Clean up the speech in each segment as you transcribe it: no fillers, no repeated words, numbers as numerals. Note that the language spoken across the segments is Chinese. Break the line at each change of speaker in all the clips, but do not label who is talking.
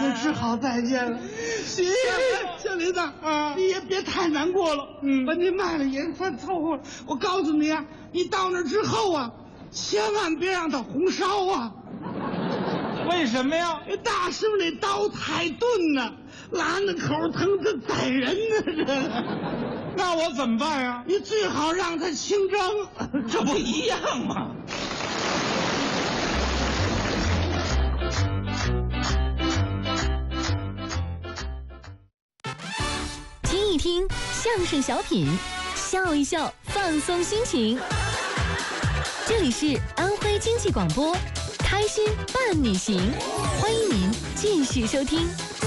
只好再见了。小李子啊，你也别太难过了。把你卖了也算凑合了。我告诉你啊，你到那之后啊，千万别让他红烧啊。
为什么呀？
大师傅那刀太钝了，拉那口疼得宰人呢。这，
那我怎么办呀？
你最好让他清蒸，
这不一样吗？
听一听相声小品，笑一笑，放松心情。这里是安徽经济广播，开心伴你行，欢迎您继续收听。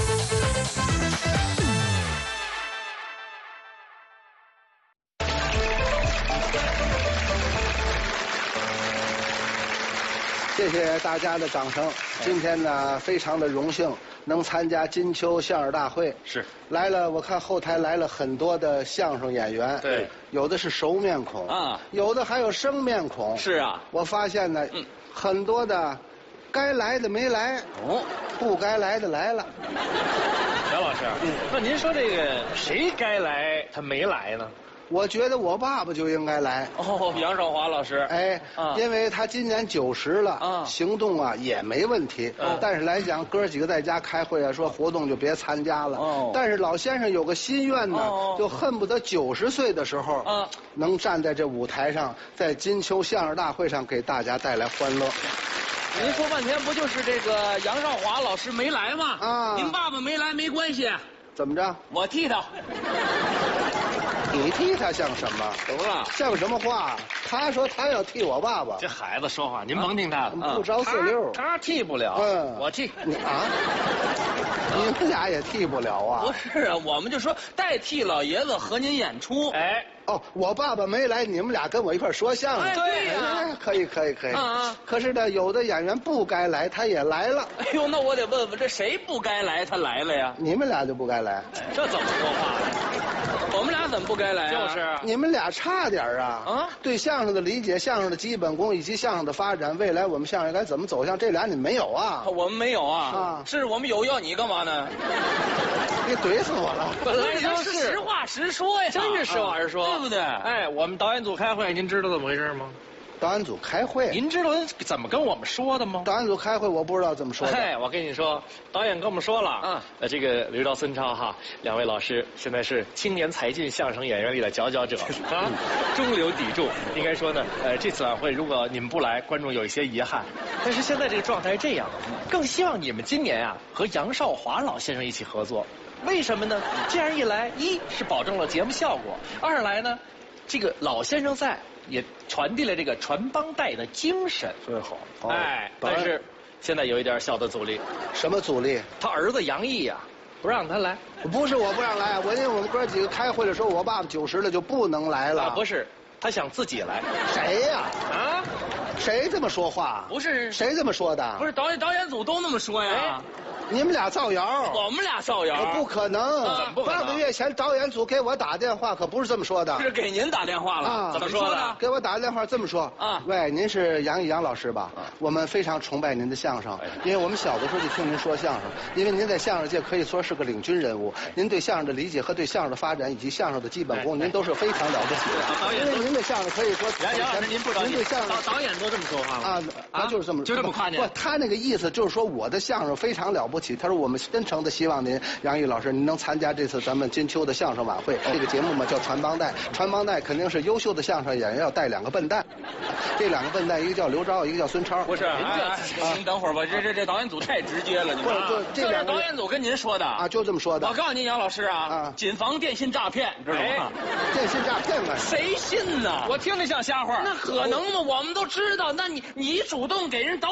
谢谢大家的掌声。今天呢，非常的荣幸能参加金秋相声大会。
是
来了，我看后台来了很多的相声演员。
对，
有的是熟面孔
啊，
有的还有生面孔。
是啊，
我发现呢，很多的该来的没来，不该来的来了。
杨老师，那您说这个谁该来他没来呢？
我觉得我爸爸就应该来。
杨少华老师。
哎，因为他今年90了，行动啊也没问题。但是来讲，哥几个在家开会啊，说活动就别参加了。但是老先生有个心愿呢，就恨不得90岁的时候，能站在这舞台上，在金秋相声大会上给大家带来欢乐。
您说半天不就是这个杨少华老师没来吗？
啊，
您爸爸没来没关系。
怎么着？
我替他。
你替他像什么？
怎么了？
像什么话？他说他要替我爸爸。
这孩子说话，您甭听他的，
不着四溜。
他替不了，我替。
你啊？你们俩也替不了啊？
不是啊，我们就说代替老爷子和您演出。哎。
我爸爸没来，你们俩跟我一块说相声。
对呀，
可以。可是呢，有的演员不该来，他也来了。
哎呦，那我得问问，这谁不该来，他来了呀？
你们俩就不该来。
这怎么说话呀？我们俩怎么不该来啊？就是
你们俩差点啊！对相声的理解、相声的基本功以及相声的发展，未来我们相声该怎么走向，这俩你没有啊？
我们没有啊！是我们有，要你干嘛呢？
你怼死我了！
本来就是实话实说呀，真是实话实说，对不对？哎，我们导演组开会，您知道怎么回事吗？
导演组开会，
您知道怎么跟我们说的吗？
导演组开会，我不知道怎么说的。
哎，我跟你说，导演跟我们说了，这个刘钊、孙超哈，两位老师现在是青年才俊相声演员里的佼佼者啊，中流砥柱。应该说呢，这次晚会如果你们不来，观众有一些遗憾。但是现在这个状态是这样，更希望你们今年啊和杨少华老先生一起合作。为什么呢？这样一来，一是保证了节目效果，二来呢，这个老先生在。也传递了这个传帮带的精神，
最好。
哎，但是现在有一点小的阻力。
什么阻力？
他儿子杨毅呀，不让他来。
不是我不让来，因为我们哥几个开会的时候，我爸爸90了就不能来了。
不是，他想自己来。
谁呀？谁这么说话？
不是，
谁这么说的？
不是导演组都那么说呀。
你们俩造谣，
我们俩造谣，
不可能。半个月前导演组给我打电话，可不是这么说的。
是给您打电话了，怎么说的？
给我打电话这么说喂，您是杨毅杨老师吧？我们非常崇拜您的相声，因为我们小的时候就听您说相声，因为您在相声界可以说是个领军人物，您对相声的理解和对相声的发展以及相声的基本功，您都是非常了不起的。因为您的相声可以说，
杨老师您不着急，
您对相声
导演都这么说话
他就是这么
夸你。
不，他那个意思就是说我的相声非常了不起。他说我们真诚的希望您杨毅老师您能参加这次咱们金秋的相声晚会。这个节目嘛叫传帮带，传帮带肯定是优秀的相声演员要带2个笨蛋，这2个笨蛋一个叫刘钊，一个叫孙超。
不是，您等会儿吧，这导演组太直接了，你们这是导演组跟您说的
啊，就这么说的。
我告诉您，杨老师谨防电信诈骗，知道吗？
电信诈骗嘛，
谁信呢？我听着像瞎话。那可能吗？我们都知道，那你主动给人导